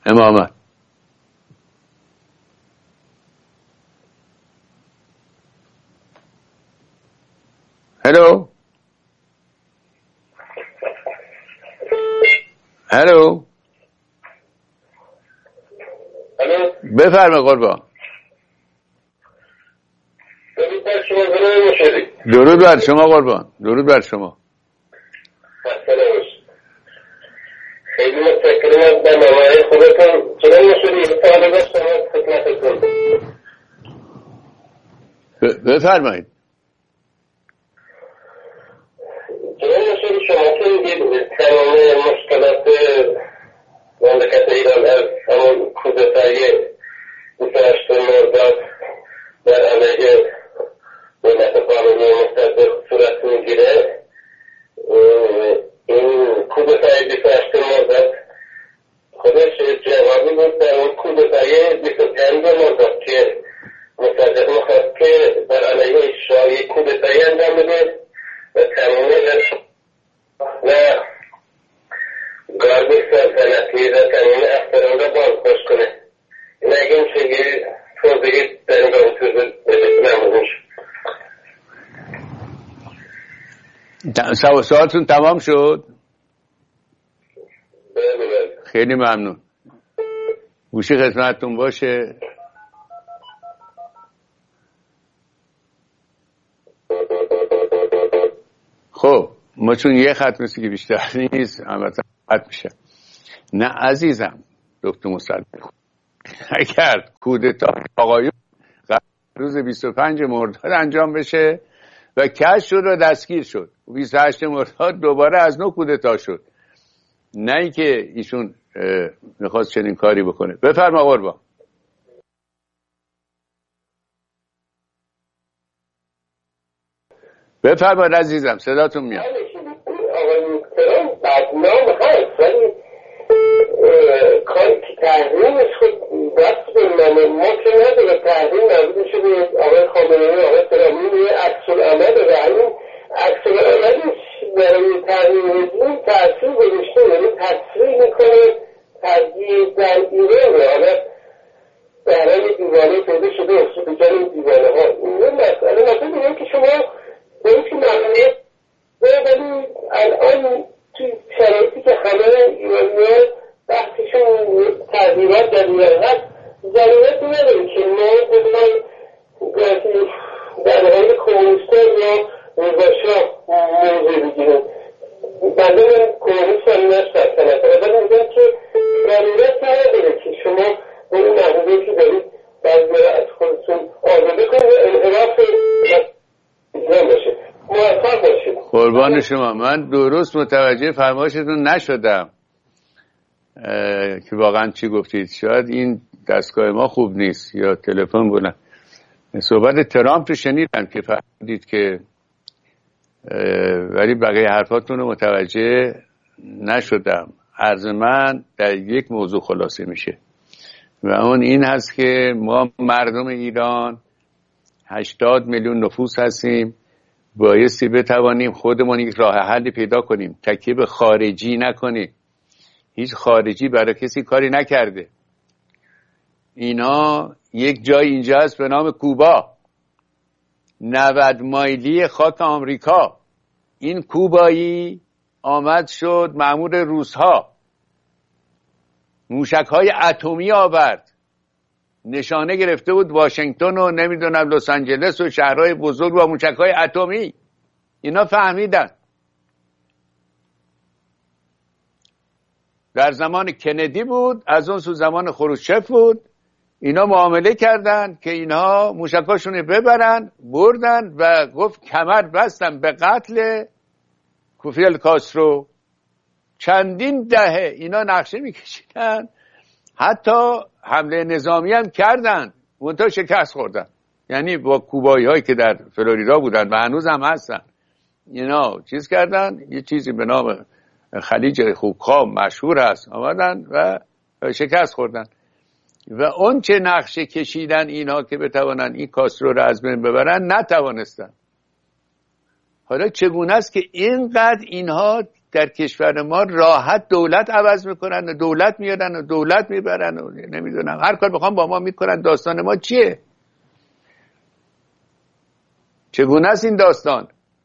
امامت. هلو هلو بفرمایید قربان. درود بر شما قربان، درود بر شما. خیلی متشکرم از برنامه خودتون. چرا نشدی سوال داشتم از خدمتتون. بفرمایید. چرا نشدی شما که میگید تمام مشکلات مملکت ایران از همون کودتای 28 مرداد در علیه دولت قانونی مستقر صورت میگیره. این کودتای 28 مرداد خودش جوابی بود در اون کودتای 25 مرداد که مصدق میخواست که در علیه شاه کودتای انجام بده و تمام و گارد سلطنتی و تمام افسران را بازداشت کنه. این اگه میشه یه توضیحی در این رابطه ممنون شد. سوالتون تمام شد؟ بله. خیلی ممنون. گوشی خدمتتون باشه. خب ما چون یه خط مثل که بیشتر نیست البته خط میشه. نه عزیزم دکتر مصدق، اگر کودتا آقایون روز 25 مرداد انجام بشه و کشف شد و دستگیر شد، 28 مرداد دوباره از نو کودتا شد، نه ای که ایشون میخواست چنین کاری بکنه. بفرما قربان. بفرمایید عزیزم، صداتون میاد. آقای محترم بدنام هست ولی کاری که تحریمش خود دست به ما که نداره. تحریم نزدیک شده آقای خامنه‌ای آقای ترامین یه عکس‌العمل و این عکس‌العملش برای تحریم دین تأثیر گذاشته، یعنی تصریح میکنه تغییر در ایران. حالا برای دیوانه پیدا شده افتاده جان دیوانه ها. این مسئله مثلا که شما باید که ممنوعیت ولی الان توی شرایطی که همه ایرانیان بحثشون تغییرات در ایران هست ضرورت نداره که ما بزنان در حال کمونیستان یا رضاشاه موضوع بگیریم. بنده من کمونیست هم نشترکنم ولی میگم که ضرورت نداره که شما به این محضوظه که دارید بعضی از خودتون آزاده کنید و انحراف باشه. موفق باشید. قربان شما. من درست متوجه فرمایشتون نشدم که واقعا چی گفتید. شاید این دستگاه ما خوب نیست یا تلفن بودن. صحبت ترامپ رو شنیدم که فرمودید که ولی بقیه حرفاتون رو متوجه نشدم. عرض من در یک موضوع خلاصه میشه و اون این هست که ما مردم ایران 80 میلیون نفوس هستیم. بایستی بتوانیم خودمون یک راه حلی پیدا کنیم، تکیه به خارجی نکنیم. هیچ خارجی برای کسی کاری نکرده. اینا یک جای اینجا هست به نام کوبا، 90 مایلی خاک آمریکا. این کوبایی آمد شد مأمور روس‌ها، موشک‌های اتمی آورد، نشانه گرفته بود واشنگتن و نمیدونم لس آنجلس و شهرهای بزرگ با موشک‌های اتمی. اینا فهمیدن. در زمان کندی بود، از اون سو زمان خروشچف بود. اینا معامله کردن که اینها موشکاشون ببرن، بردن و گفت کمر بستن به قتل فیدل کاسترو. چندین دهه اینا نقشه میکشیدن، حتی حمله نظامی هم کردن، منتها شکست خوردن. یعنی با کوبایی هایی که در فلوریدا بودن و هنوز هم هستن، اینا چیز کردن، یه چیزی به نام خلیج خوبخواب مشهور است، آمدن و شکست خوردن. و اون چه نقشه کشیدن اینها که بتوانن این کاسترو رو از بین ببرن، نتوانستن. حالا چگونه است که اینقدر اینها در کشور ما راحت دولت عوض میکنن و دولت میارن و دولت میبرن و نمیدونم هر کار بخوام با ما میکنن. داستان ما چیه؟ چگونه است این داستان؟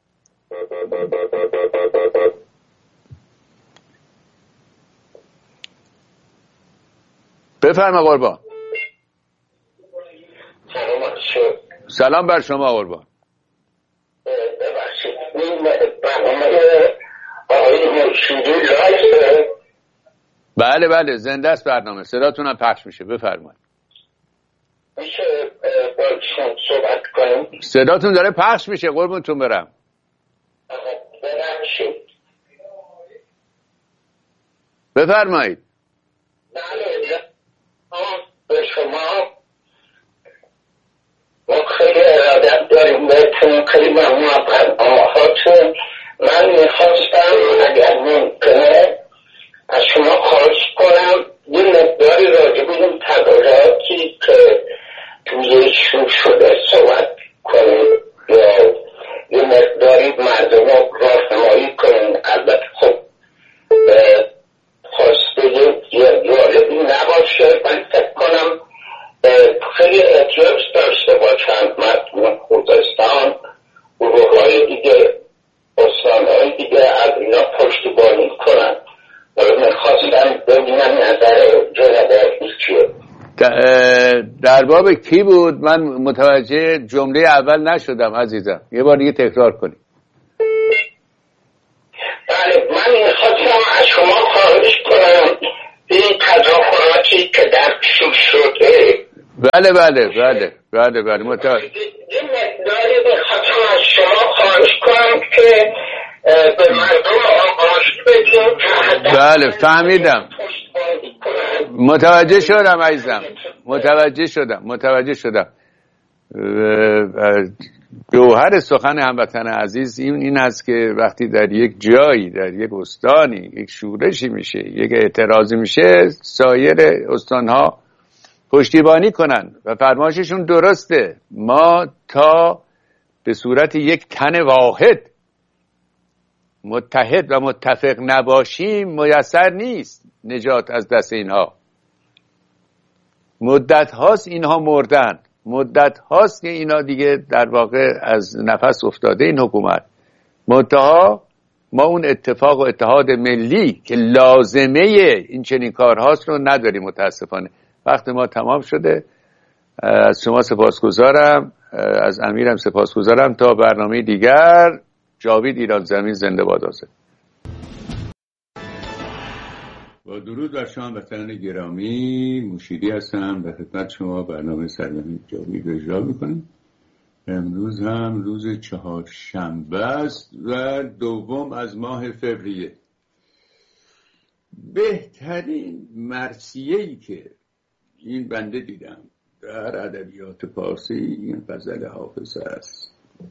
بفرما قربان. سلام بر شما قربان. بله بله زنده است برنامه، صداتون هم پخش میشه، بفرمایید. میشه با شما صحبت کنیم؟ صداتون داره پخش میشه قربونتون برم. بفرمایید. بله به شما ما خیلی ارادت داریم بهتون، خیلی ممنون از برنامه‌هاتون. من میخواستم اگر ممکنه از شما خواهش کنم یه مقداری راجع به این تغییراتی که توی شروع شده صحبت کنیم یا یه مقداری مردم رو راهنمایی کنیم. البته خب خواسته یه جالبی نباشه، من فکر کنم خیلی احتیاج داشته باشند مردم خوزستان، گروه‌های دیگه، استان‌های دیگه از اینا پشتیبانی کنند. میخواستم ببینم نظر جناب چیه. در باب کی بود؟ من متوجه جمله اول نشدم عزیزم، یه بار دیگه تکرار کنید. بله من میخواستم از شما خواهش کنم این تظاهراتی که در شروع شده. بله بله بله بله بله متوجه. یه مقداری میخواستم از شما خواهش کنم که به مردم آگاهی بدیم. بله فهمیدم، متوجه شدم عزیزم، متوجه شدم. جوهر سخن هموطن عزیز این است که وقتی در یک جایی، در یک استانی یک شورشی میشه، یک اعتراضی میشه، سایر استانها پشتیبانی کنن و فرمایششون درسته. ما تا به صورت یک تن واحد متحد و متفق نباشیم میسر نیست نجات از دست اینها. مدت هاست اینها مردن، مدت هاست که اینا دیگه در واقع از نفس افتاده این حکومت. منتها ما اون اتفاق و اتحاد ملی که لازمه این چنین کارهاست رو نداریم متاسفانه. وقت ما تمام شده. از شما سپاسگزارم، از امیرم سپاسگزارم. تا برنامه دیگر، جاوید ایران زمین زنده باد. با درود بر شما وطنان گرامی، موشیدی هستم در خدمت شما برنامه سرزمین جاوید رو اجرا میکنیم. امروز هم روز چهارشنبه است و دوم از ماه فوریه. بهترین مرثیه‌ای که این بنده دیدم در ادبیات فارسی این غزل حافظ است.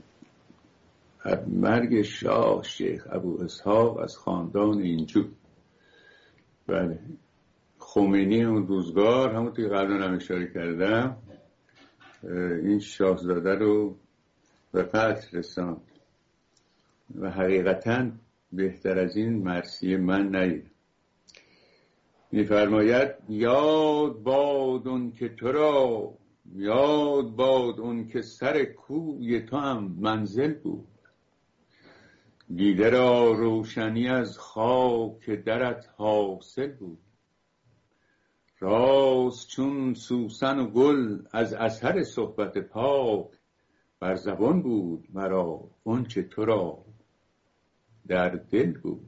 مرگ شاه شیخ ابو اسحاق از خاندان اینجور. بله، خمینی اون روزگار همونطور که قبلا هم اشاره کردم این شاهزاده رو به قتل رساند و حقیقتا بهتر از این مرثیه من ندیدم. می‌فرماید یاد باد اون که تو را، یاد باد اون که سر کوی تو هم منزل بود، دیده را روشنی از خاک درت حاصل بود، راست چون سوسن و گل از اثر صحبت پاک، بر زبان بود مرا اون چه تو را در دل بود.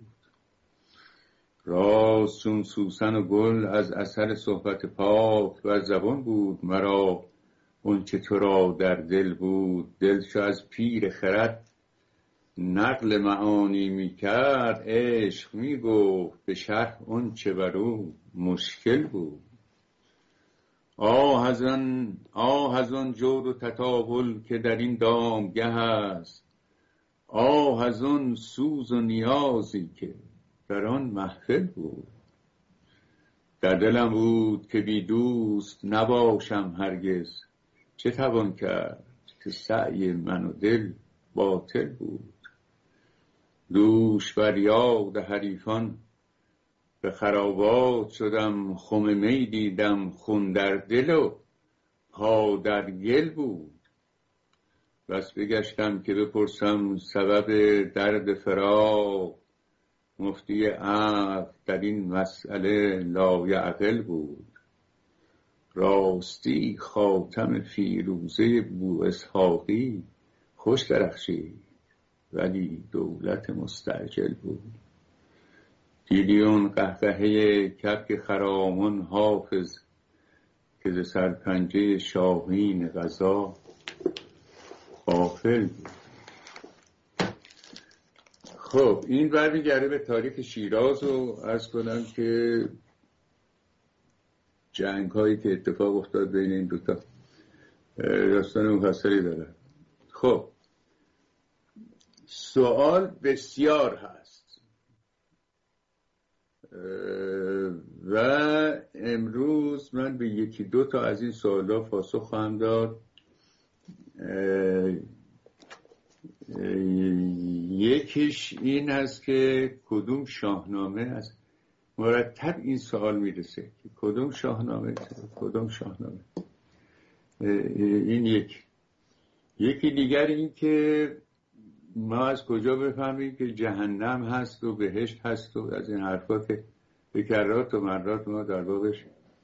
راست چون سوسن و گل از اثر صحبت پاک، بر زبان بود مرا اون چه تو را در دل بود. دلشو از پیر خرد نقل معانی می کرد، عشق می گفت به شرح اون چه برو مشکل بود. آه از آن جور و تطاول که در این دامگه است، آه از آن سوز و نیازی که در آن محفل بود. در دلم بود که بی دوست نباشم هرگز، چه توان کرد که سعی من و دل باطل بود. دوش بر یاد حریفان به خرابات شدم، خم می دیدم خون در دل و پا در گل بود. بس بگشتم که بپرسم سبب درد فراق، مفتی عقل در این مسئله لایعقل بود. راستی خاتم فیروزه بو اسحاقی خوش درخشید، ولی دولت مستعجل بود. دیدی اون قهقهه کبک خرامان حافظ که ز سرپنجه شاهین قضا غافل بود. خب این برمیگرده به تاریخ شیراز و عرض کنم که جنگ هایی که اتفاق افتاد بین این دوتا داستان مفصلی داره. خب سوال بسیار هست و امروز من به یکی دو تا از این سوالا پاسخ خواهم داد. یکیش این هست که کدوم شاهنامه است. مرتب این سوال میرسه که کدوم شاهنامه. این یکی دیگر این که ما از کجا بفهمیم که جهنم هست و بهشت هست و از این حرفا که به کرات و مرات ما در بابش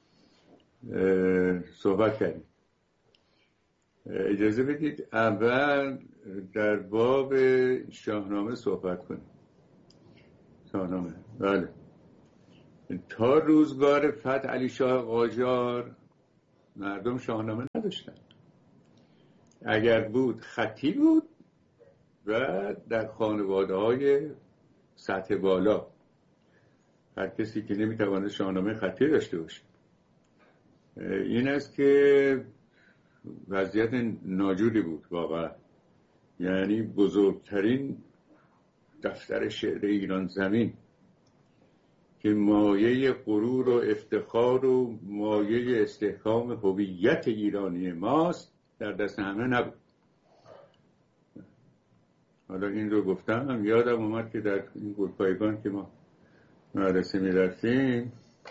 صحبت کردیم. اجازه بدید اول در باب شاهنامه صحبت کنیم. شاهنامه بله، تا روزگار فتح علی شاه قاجار مردم شاهنامه نداشتن. اگر بود خطی بود و در خانواده های سطح بالا. هر کسی که نمیتواند شاهنامه خطی داشته باشه. این است که وضعیت ناجوری بود واقعا. یعنی بزرگترین دفتر شعر ایران زمین که مایه غرور و افتخار و مایه استحکام هویت ایرانی ماست در دست همه نبود. حالا این رو گفتم یادم اومد که در این گلپایگان که ما مدرسه می رفتیم،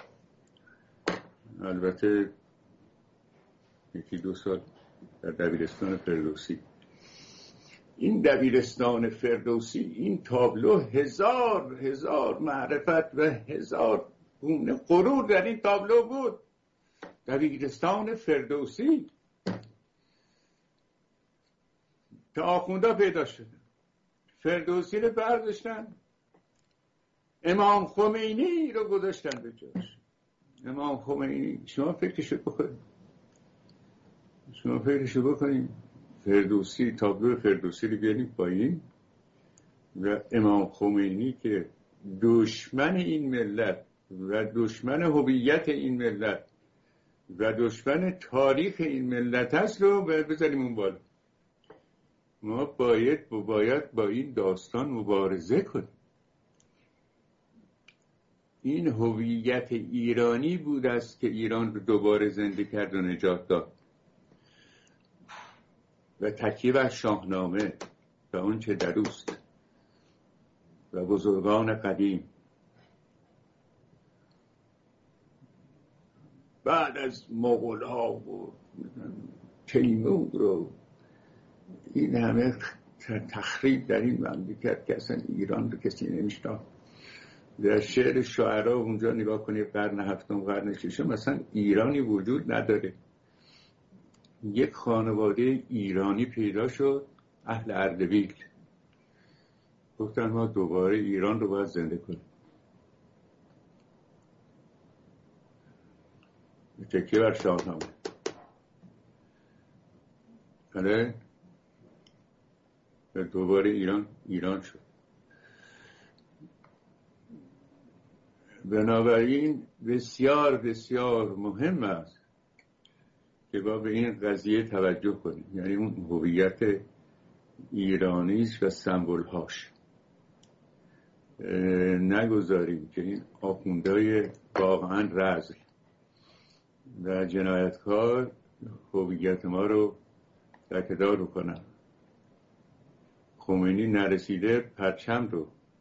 البته یکی دو سال در دبیرستان فردوسی، این دبیرستان فردوسی این تابلو هزار معرفت و هزار گونه غرور در این تابلو بود. دبیرستان فردوسی تا آخونده پیدا شده. فردوسی رو برداشتن، امام خمینی رو گذاشتن به جاش. امام خمینی شما فکرشو بکنیم فردوسی، تابلو فردوسی رو بیاریم پایین و امام خمینی که دشمن این ملت و دشمن هویت این ملت و دشمن تاریخ این ملت هست رو بذاریم اون بالا. ما باید با این داستان مبارزه کنیم. این هویت ایرانی بود است که ایران رو دوباره زنده کرد و نجات داد و تکیه بر شاهنامه و اون چه در اوست و بزرگان قدیم. بعد از مغول ها و تیمور و این همه تخریب در این مملکت که اصلا ایران رو کسی نمیشناخت. در شعر شاعرها اونجا نگاه کنید قرن هفتم قرن ششم مثلا ایرانی وجود نداره. یک خانواده ایرانی پیدا شد، اهل اردبیل، گفتن ما دوباره ایران رو باید زنده کنیم. تکیه بر شاهنامه. آره دوباره ایران شد. بنابراین بسیار بسیار مهم است که با به این قضیه توجه کنیم. یعنی اون هویت ایرانیش و سمبولهاش نگذاریم که این آخوندهای واقعا رذل و جنایتکار هویت ما رو لکه‌دار کنن. خمینی نرسیده پرچم رو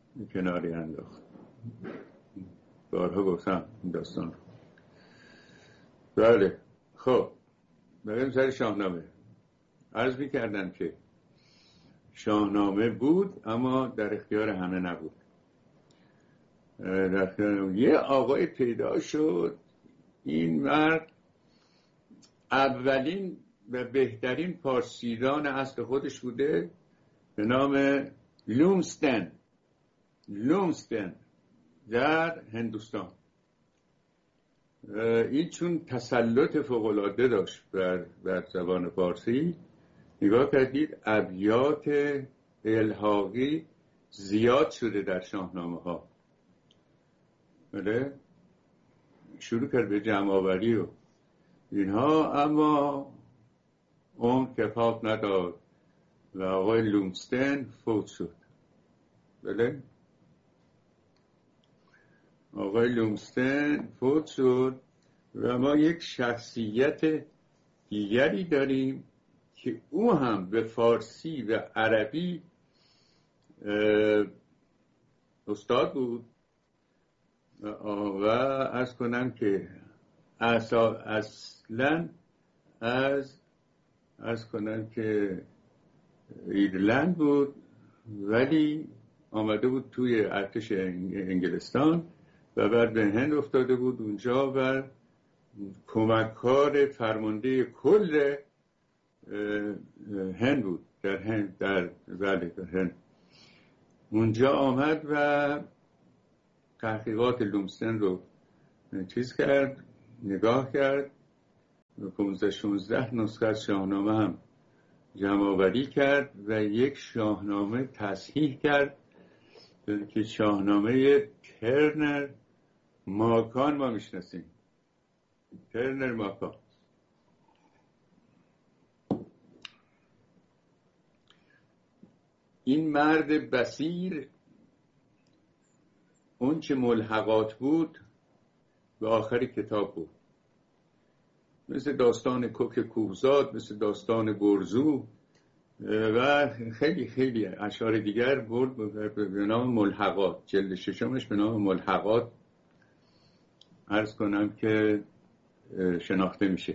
کناری انداخت. بارها گفتم این داستان رو. بله خب بریم سر شاهنامه. عرض می‌کردم که شاهنامه بود اما در اختیار همه نبود. در اختیار یه آقای پیدا شد. این مرد اولین و بهترین پارسیدان اصل خودش بوده به نام لومستن در هندوستان. این چون تسلط فوق‌العاده داشت بر زبان فارسی، نگاه کردید ابیات الحاقی زیاد شده در شاهنامه ها. بله شروع کرد به جمع آوری و اینها، اما اون کفاف نداد و آقای لومستن فوت شد. بله آقای لومستن فوت شد و ما یک شخصیت دیگری داریم که او هم به فارسی و عربی استاد بود و عرض کنم که اصلا عرض کنم که ایرلند بود، ولی آمده بود توی ارتش انگلستان و بعد به هند افتاده بود اونجا و کمککار فرمانده کل هند بود در هند. اونجا آمد و تحقیقات لومستن رو چیز کرد، نگاه کرد، 15-16 نسخه از شاهنامه هم جمع آوری کرد و یک شاهنامه تصحیح کرد که شاهنامه ترنر ماکان ما میشناسیم. ترنر ماکان این مرد بصیر اون چه ملحقات بود به آخر کتاب بود، مثل داستان کوک کوهزاد، مثل داستان گرزو و خیلی خیلی اشعار دیگر برد به نام ملحقات. جلد ششمش به نام ملحقات عرض کنم که شناخته میشه.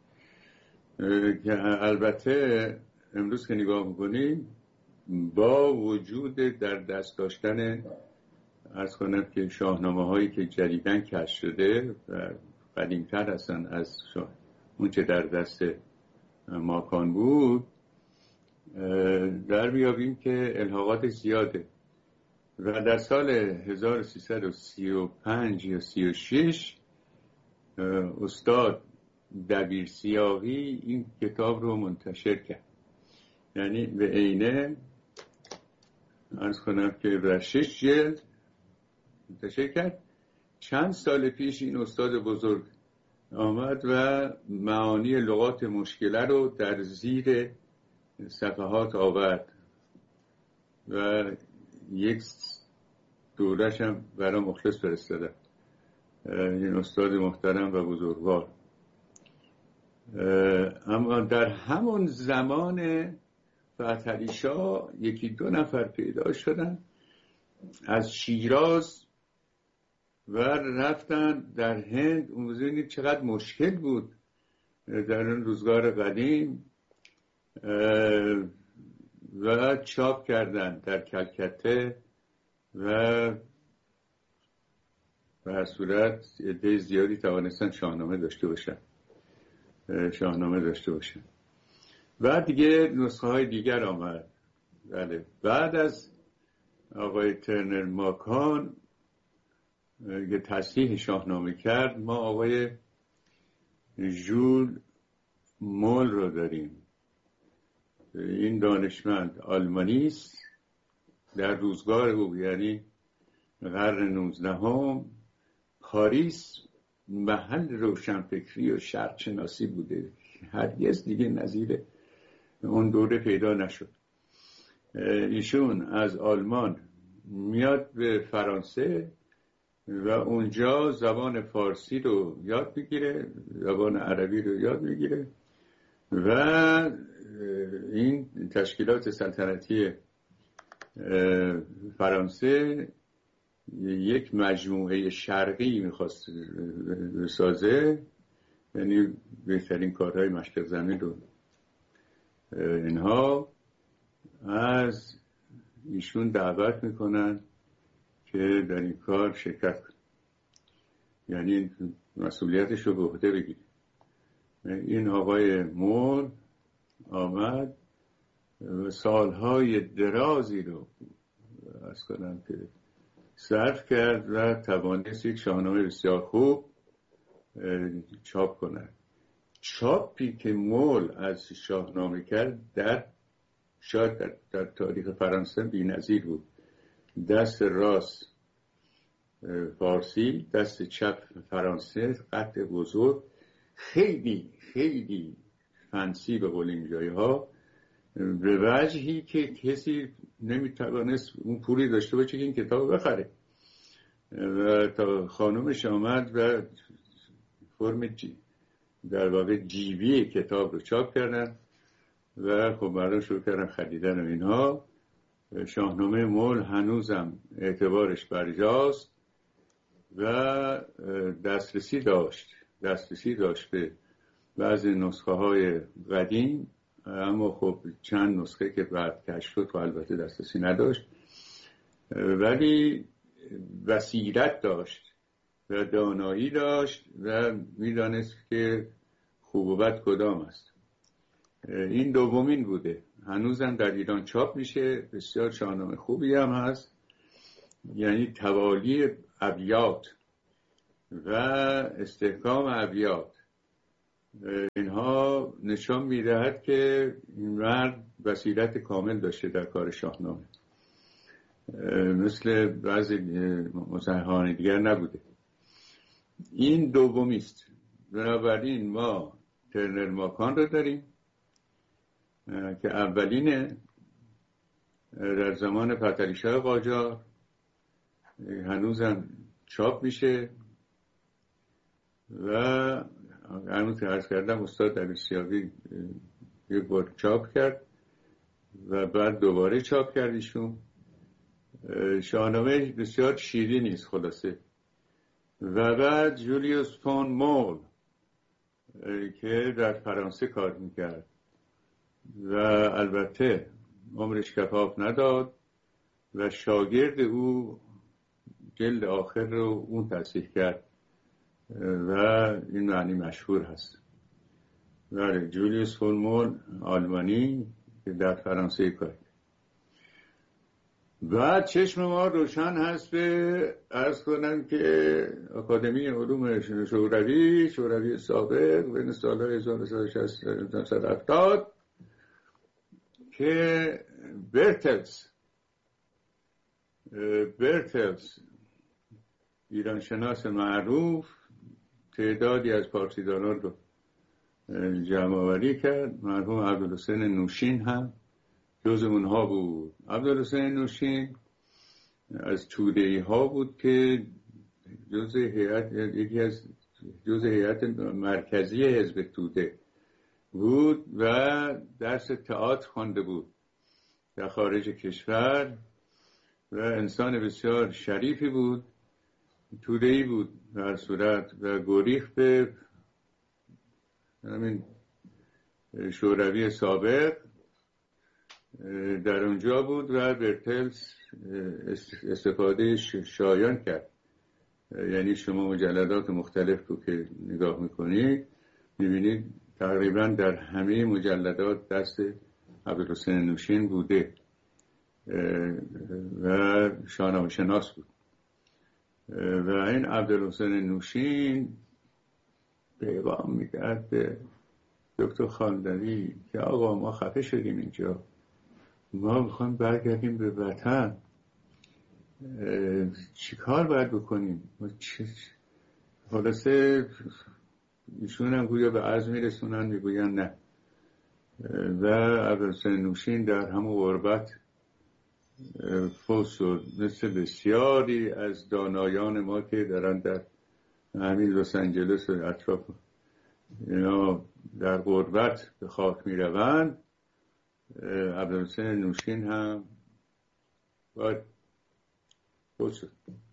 که البته امروز که نگاه میکنیم با وجود در دست داشتن عرض کنم که شاهنامه هایی که جدیدن کشف شده و قدیمتر هستن از اون چه در دست ماکان بود، در بیابیم که الحاقات زیاده و در سال 1335 یا 36 استاد دبیر سیاهی این کتاب رو منتشر کرد. یعنی به عینه عرض کنم که در 6 جلد منتشر کرد. چند سال پیش این استاد بزرگ آمد و معانی لغات مشکله رو در زیر صفحات آورد و یک دورش هم برای مخلص فرستاده. این استاد محترم و بزرگوار. اما در همون زمان فتحعلی شاه 1-2 نفر پیدا شدن از شیراز و رفتن در هند. اون بزنید چقدر مشکل بود در اون روزگار قدیم و چاپ کردن در کلکته و به هر صورت عده زیادی توانستن شاهنامه داشته باشن. بعد دیگه نسخه های دیگر آمد. بله بعد از آقای ترنر ماکان که تصحیح شاهنامه کرد، ما آقای ژول مول رو داریم. این دانشمند آلمانی است. در روزگار او یعنی قرن 19 پاریس محل روشنفکری و شرق شناسی بوده. هرگز دیگه نظیر اون دوره پیدا نشد. ایشون از آلمان میاد به فرانسه و اونجا زبان فارسی رو یاد میگیره، زبان عربی رو یاد میگیره و این تشکیلات سلطنتی فرانسه یک مجموعه شرقی میخواست بسازه، یعنی بهترین کارهای مشرق زمین رو اینها از ایشون دعوت میکنن که در این کار شرکت کنه، یعنی مسئولیتش رو به عهده بگیره. این آقای مول آمد و سالهای درازی رو از کنم که صرف کرد و توانست یک شاهنامه بسیار خوب چاپ کنند. چاپی که مول از شاهنامه کرد شاید در تاریخ فرانسه بی‌نظیر بود. دست راست فارسی، دست چپ فرانسه، قد بزرگ، خیلی خیلی فنسی به قول این جایی ها، به وجهی که کسی نمیتوانست اون پولی داشته باشه که این کتاب بخره. و تا خانمش آمد و فرم در واقع جیبی کتاب رو چاپ کردن و خب مردم شروع کردن خریدن و اینها. شاهنامه مول هنوزم اعتبارش برجاست و دسترسی داشت به بعضی نسخه های قدیم، اما خب چند نسخه که بعد کشف شد و البته دسترسی نداشت، ولی بصیرت داشت و دانایی داشت و میدانست که خوب و بد کدام است. این دومین بوده، هنوزم در ایران چاپ میشه، بسیار شاهنامه خوبی هم هست، یعنی توالی ابیات و استحکام ابیات، اینها نشان میدهد که این مرد بصیرت کامل داشته در کار شاهنامه، مثل بعضی مصححان دیگر نبوده. این دومی است. بنابراین ما ترنر ماکان رو داریم که اولینه در زمان پتریشاه قاجار، هنوزم چاپ میشه و همون که عرض کردم استاد دبیرسیابی یک بار چاپ کرد و بعد دوباره چاپ کردیشون. شاهنامه بسیار شیرین است خلاصه. و بعد جولیوس فون مول که در فرانسه کار میکرد و البته عمرش کفاف نداد و شاگرد او جلد آخر رو اون تصحیح کرد و این معنی مشهور هست. بله، جولیوس فون مول آلمانی که در فرانسه کار کرد. بعد چشم ما روشن هست به عرض کنم که اکادمی علوم شوروی سابق بین سالهای 1960 که برتلز ایرانشناس معروف تعدادی از پارسیدانان رو جمع آوری کرد. مرحوم عبدالحسین نوشین هم جز اونها بود. عبدالحسین نوشین از توده‌ای ها بود که جز هیئت مرکزی حزب توده بود و درس تئاتر خوانده بود در خارج کشور و انسان بسیار شریفی بود، توده‌ای بود در صورت و گریخت به همین شوروی سابق در اونجا بود و برتلز استفاده شایان کرد. یعنی شما مجلدات مختلف رو که نگاه میکنید میبینید تقریبا در همه مجلدات دست عبدالحسین نوشین بوده و شاهنامه شناس بود. و این عبدالحسین نوشین پیغام میداد به دکتر خاندوی که آقا ما خفه شدیم اینجا، ما میخوایم برگردیم به وطن، چی کار باید بکنیم؟ خلاصه ایشون هم گویا به عرض میرسونن، میگوین نه. و عبدالحسین نوشین در همون غربت فوت شد، مثل بسیاری از دانایان ما که دارن در همین لس آنجلس و اطراف اینا در غربت به خاک میروند. عبدالحسین نوشین هم باید بسید.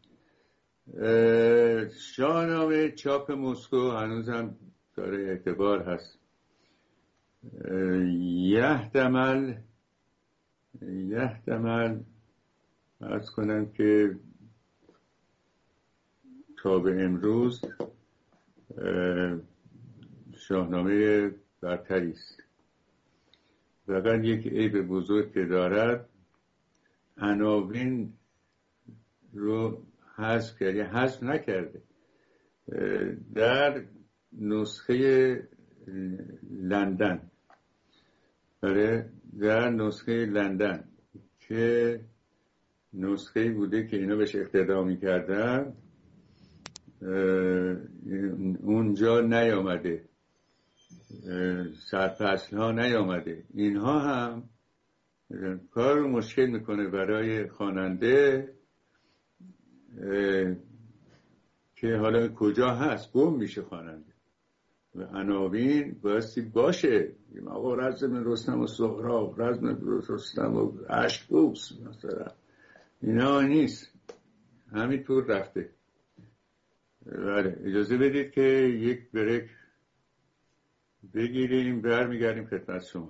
شاهنامه چاپ مسکو هنوز هم داره اعتبار هست. یحتمل عرض کنم که تا به امروز شاهنامه برتری است. فقط یک عیب بزرگ که دارد، عناوین رو حذف نکرده. در نسخه لندن که نسخه بوده که اینا بهش اقتدا می‌کردن، اونجا نیامده، سرفصل ها نیامده. اینها هم کار رو مشکل میکنه برای خواننده که حالا کجا هست، گم میشه خواننده. و عناوین بایستی باشه، آقا رزم رستم و سهراب، رزم رستم و اشک‌دوس مثلا، اینا نیست، همینطور رفته. بله، اجازه بدید که یک بریک بگیریم، برمیگردیم خدمت شما.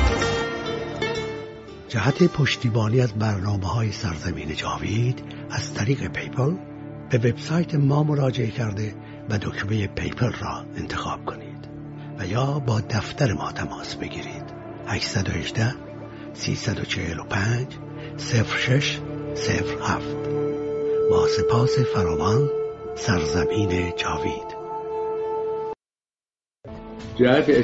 جهت پشتیبانی از برنامه‌های سرزمین جاوید از طریق پیپل به وبسایت ما مراجعه کرده و دکمه پیپل را انتخاب کنید و یا با دفتر ما تماس بگیرید. 818 345 0607. با سپاس فراوان، سرزمین جاوید. جهت